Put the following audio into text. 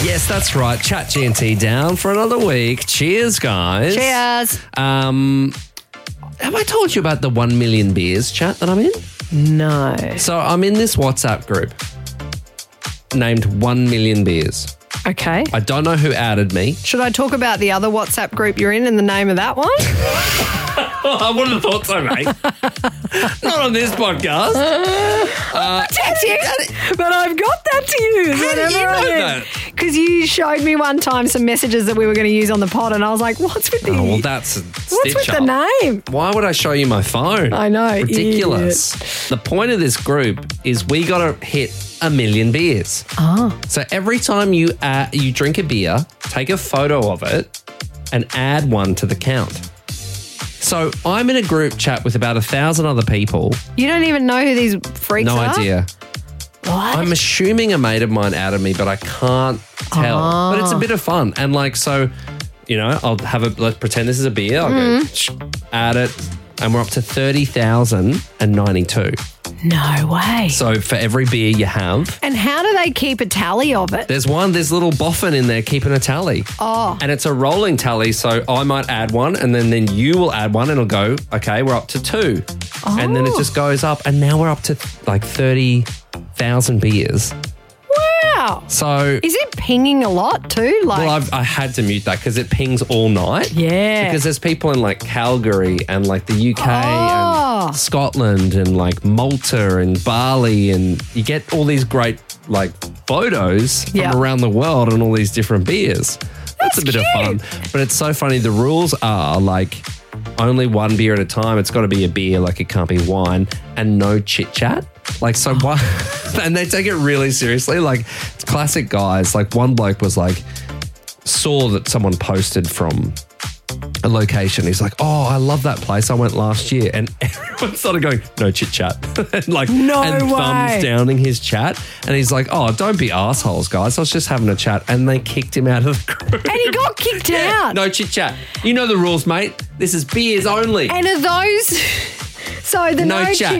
Yes, that's right. ChatGNT down for another week. Cheers, guys. Cheers. Have I told you about the 1 million beers chat that I'm in? No. So I'm in this WhatsApp group named 1 million beers. Okay. I don't know who added me. Should I talk about the other WhatsApp group you're in and the name of that one? I wouldn't have thought so, mate. Not on this podcast. Text you, but I've got that to use. How do you know that? Because you showed me one time some messages that we were going to use on the pod, and I was like, "What's with the? Oh, well, that's a what's stitch with up. the name?" Why would I show you my phone? I know, Ridiculous. The point of this group is we got to hit 1 million beers. Oh. So every time you drink a beer, take a photo of it and add one to the count. So I'm in a group chat with about 1,000 other people. You don't even know who these freaks No are? idea. What? I'm assuming a mate of mine added me, but I can't tell. But it's a bit of fun. And I'll let's pretend this is a beer. I'll go, add it. And we're up to 30,092. No way. So for every beer you have, And how do they keep a tally of it? there's little boffin in there keeping a tally. Oh. And it's a rolling tally. So I might add one and then you will add one and it'll go, okay, we're up to 2. And then it just goes up. And now we're up to like 30,000 beers. Wow. So Is it pinging a lot too? I had to mute that because it pings all night. Yeah. Because there's people in like Calgary and like the UK Oh. and Scotland and like Malta and Bali, and you get all these great like photos Yeah. from around the world and all these different beers. That's a bit cute. of fun. But it's so funny. The rules are like only one beer at a time. It's got to be a beer, like it can't be wine, and no chit chat. Like, so why? And they take it really seriously. Like, it's classic guys. Like, one bloke was like, saw that someone posted from a location. He's like, oh, I love that place. I went last year. And everyone started going, no chit chat. and No and way. thumbs downing his chat. And he's like, oh, don't be assholes, guys. I was just having a chat. And they kicked him out of the group. And he got kicked out. No chit chat. You know the rules, mate. This is beers only. And are those... So the No no chat.